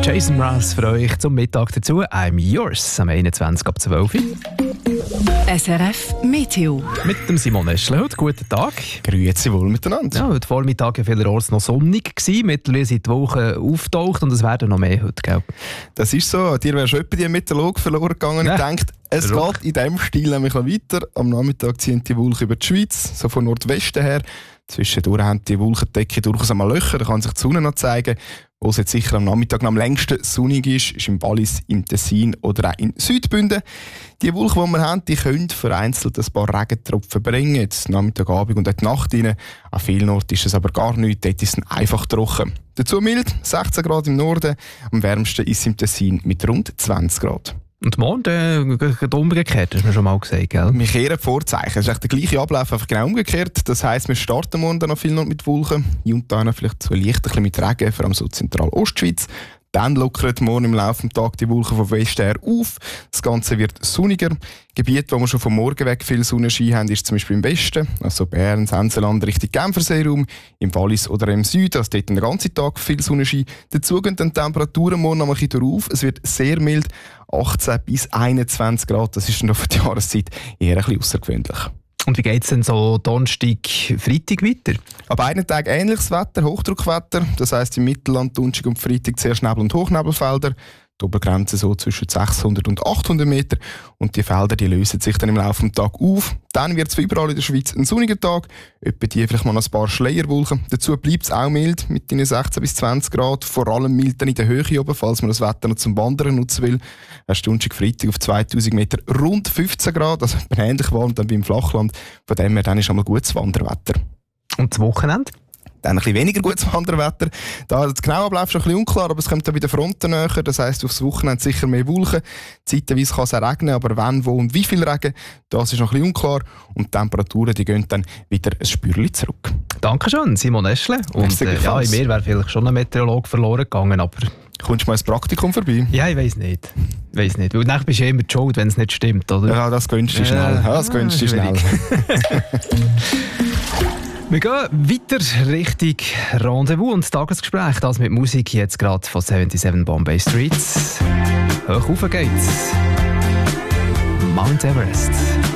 Jason Mraz für euch zum Mittag dazu. I'm yours am 21 ab 12 Uhr. SRF Meteo. Mit dem Simon Eschle. Heute guten Tag. Grüezi wohl miteinander. Ja, heute Vormittag war vielerorts noch sonnig gewesen. Mittlerweile sind die Wolken auftaucht und es werden noch mehr heute, gell? Das ist so. Dir wäre schon etwa die Meteorologen verloren gegangen. Ja. Ich denke, es geht in diesem Stil nämlich noch weiter. Am Nachmittag ziehen die Wolken über die Schweiz, so von Nordwesten her. Zwischendurch haben die Wolkendecke durchaus einmal Löcher, da kann sich die Sonne noch zeigen. Wo es jetzt sicher am Nachmittag noch am längsten sonnig ist im Wallis, im Tessin oder auch in Südbünden. Die Wolken, die wir haben, die können vereinzelt ein paar Regentropfen bringen. Jetzt Nachmittagabend und in die Nacht rein. An vielen Orten ist es aber gar nichts, dort ist es einfach trocken. Dazu mild, 16 Grad im Norden, am wärmsten ist es im Tessin mit rund 20 Grad. Und morgen umgekehrt, hast du mir schon mal gesagt, gell? Wir kehren die Vorzeichen. Es ist echt der gleiche Ablauf, einfach genau umgekehrt. Das heisst, wir starten morgen dann noch viel noch mit Wolken. Hier und da vielleicht so leicht ein bisschen mit Regen, vor allem so Zentral-Ostschweiz. Dann lockert morgen im Laufe des Tages die Wolken vom Westen her auf. Das Ganze wird sonniger. Gebiete, wo wir schon vom Morgen weg viel Sonnenschein haben, ist zum Beispiel im Westen, also Bern, Senseland, Richtung Genferseeraum, im Wallis oder im Süden, also dort den ganzen Tag viel Sonnenschein. Dazu gehen dann die Temperaturen morgen noch ein bisschen auf. Es wird sehr mild, 18 bis 21 Grad. Das ist dann für die Jahreszeit eher ein bisschen außergewöhnlich. Und wie geht es denn so Donnerstag, Freitag weiter? An beiden Tagen ähnliches Wetter, Hochdruckwetter. Das heisst im Mittelland, Donnerstag und Freitag zuerst Nebel- und Hochnebelfelder. Die Obergrenze so zwischen 600 und 800 Meter. Und die Felder die lösen sich dann im Laufe des Tages auf. Dann wird es überall in der Schweiz ein sonniger Tag. Etwa die vielleicht mal noch ein paar Schleierwolken. Dazu bleibt es auch mild mit 16 bis 20 Grad. Vor allem mild dann in der Höhe oben, falls man das Wetter noch zum Wandern nutzen will. Erst Donnerstag, Freitag auf 2000 Meter rund 15 Grad. Also ähnlich warm dann wie im Flachland. Von dem her dann ist einmal gutes Wanderwetter. Und das Wochenende? Dann ein bisschen weniger gutes Wanderwetter. Da das genaue Ablauf ist ein bisschen unklar, aber es kommt dann wieder Fronten näher. Das heisst, aufs Wochenende sicher mehr Wolken. Zeitweise kann es auch regnen, aber wann, wo und wie viel Regen, das ist noch ein bisschen unklar. Und die Temperaturen die gehen dann wieder ein Spürchen zurück. Dankeschön, Simon Eschle. Und in mir wäre vielleicht schon ein Meteorologe verloren gegangen, aber... Kommst du mal ins Praktikum vorbei? Ja, ich weiss nicht. Weil dann bist du immer die Schuld, wenn es nicht stimmt, oder? Ja, das gönnst du schnell. Ja, das gönnst du schnell. Wir gehen weiter Richtung Rendezvous und Tagesgespräch. Das mit Musik jetzt gerade von 77 Bombay Streets. Hoch rauf geht's. Mount Everest.